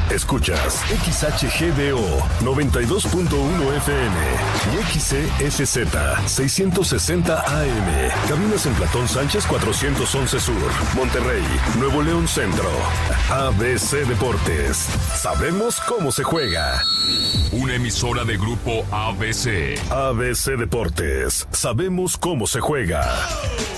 Escuchas XHGDO 92.1 FM y XESZ 660 AM. Cabinas en Platón Sánchez 411 Sur, Monterrey, Nuevo León Centro. ABC Deportes. Sabemos cómo se juega. Una emisora de Grupo ABC. ABC Deportes. Sabemos cómo se juega.